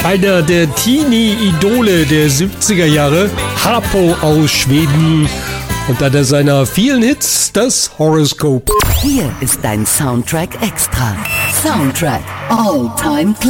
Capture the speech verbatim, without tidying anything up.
Einer der Teenie-Idole der siebziger Jahre, Harpo aus Schweden. Und einer seiner vielen Hits, das Horoscope. Hier ist dein Soundtrack Extra. Soundtrack All Time Classic.